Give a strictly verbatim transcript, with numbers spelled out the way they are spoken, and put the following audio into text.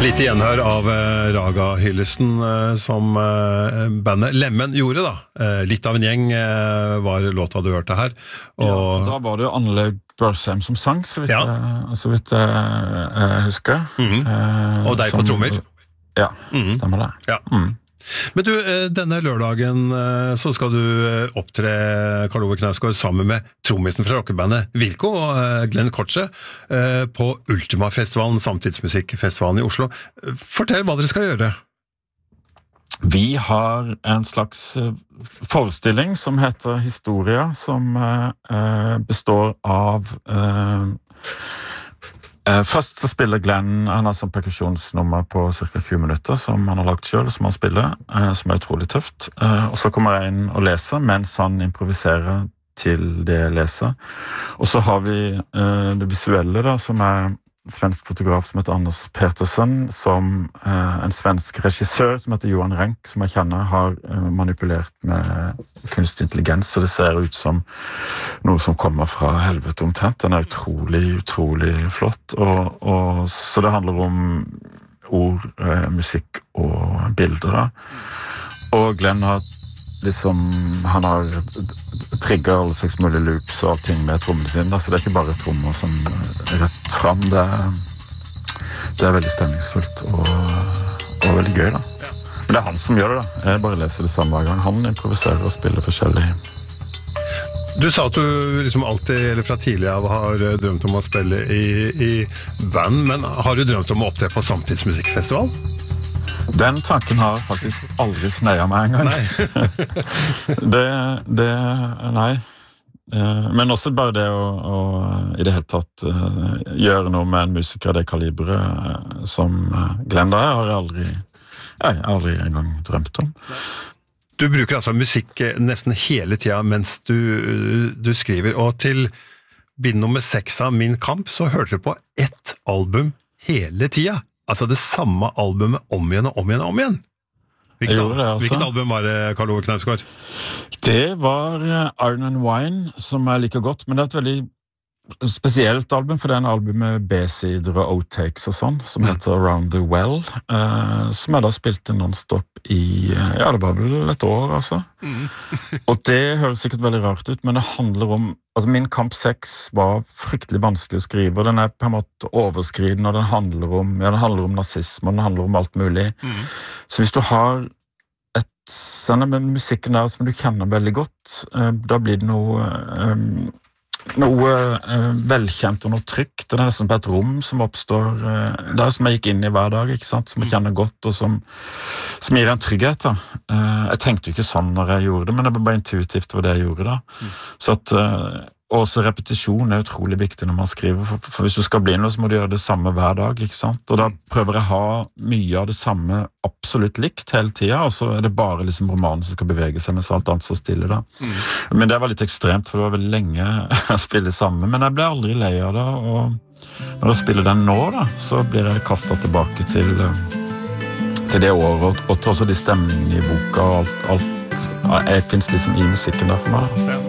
Litt gjenhør av eh, Raga-hyllesten eh, som eh, bandet Lemmen gjorde da. Eh, litt av en gjeng eh, var låta du hørte her. Og ja, da var det Anne Børsheim som sang, så vidt, ja. jeg, så vidt jeg, jeg husker. Mm-hmm. eh, og deg som, på trommer. Ja, mm-hmm. stemmer det. Ja. Mm. Men du, denne lørdagen så skal du opptre Karl Ove Knausgård sammen med trommisen fra rockebandet Wilco og Glenn Kortze på Ultima-festivalen, samtidsmusikkfestivalen i Oslo. Fortell hva dere skal gjøre. Vi har en slags forestilling som heter Historia, som består av Først så spiller Glenn, han har sånn perkusjonsnummer på cirka tjue minutter som han har lagt selv, som han spiller, som er utrolig tøft. Og så kommer jeg inn og leser mens han improviserer til det jeg leser. Og så har vi det visuelle da, som er en svensk fotograf som heter Anders Petersen, som en svensk regissør som heter Johan Renck, som jeg kjenner, har manipulert med kunstig intelligens, så det ser ut som noe som kommer fra helvete omtrent. Den er utrolig, utrolig flott, og, og, så det handler om ord, eh, musikk og bilder da. Og Glenn har liksom, han har trigget alle slags mulige loops og allting med trommene sine, så det er ikke bare trommer som er rett frem, det er, det er veldig stemningsfullt og, og veldig gøy da. Men det er han som gjør det da. Jeg bare leser det samme hver gang. Han improviserer og spiller forskjellig. Du sa at du liksom alltid, eller fra tidligere av, har drømt om å spille i, i band, men har du drømt om å opptre på Samtidsmusikkfestival? Den tanken har faktisk aldri snøya meg en gang. Nei. det, det, nei. Men også bare det å, å i det hele tatt gjøre noe med en musiker av det kaliberet som Glenn da, har jeg aldri Jeg har aldri en gang drømt om. Du bruker altså musikk nesten hele tiden mens du, du skriver, og til bind nummer seks av Min Kamp så hørte du på ett album hele tiden. Altså det samme albumet om igjen og om igjen og om igjen. Hvilket, al- det, altså. hvilket album var det, Karl Ove Knausgård? Det var Iron and Wine, som jeg liker godt, men det er et veldig spesielt album, for det er en album med B-sider og outtakes og sånn, som heter Around the Well, eh, som jeg da spilte non-stop i, ja, det var vel et år, altså. Mm. Og det høres sikkert veldig rart ut, men det handler om, altså Min Kamp seks var fryktelig vanskelig å skrive, og den er på en måte overskriden, og den handler om, ja, den handler om nazisme, og den handler om alt mulig. Mm. Så hvis du har et, sånn med musikken der som du kjenner veldig godt, eh, da blir det noe... Eh, noe uh, velkjent og noe trygt. Det er nesten på et rom som oppstår uh, det er som jeg gikk inn i hver dag, ikke sant? Som jeg kjenner godt, og som, som gir en trygghet da. Uh, jeg tenkte jo ikke sånn når jeg gjorde det, men det var bare intuitivt var det jeg gjorde da. Mm. Så at uh, også repetisjon er utrolig viktig når man skriver, for, for hvis du skal bli noe så må du gjøre det samme hver dag, ikke sant? Og da prøver jeg å ha mye av det samme absolutt likt hele tiden, og så er det bare liksom romanen som skal bevege seg mens alt annet så stille da. Mm. Men det var litt ekstremt, for det var veldig lenge å spille sammen, men jeg ble aldri lei av det, og når jeg spiller den nå da, så blir jeg kastet tilbake til, til det året, og, og til også de stemningene i boka, og alt, alt jeg finnes liksom i musikken der for meg. Ja.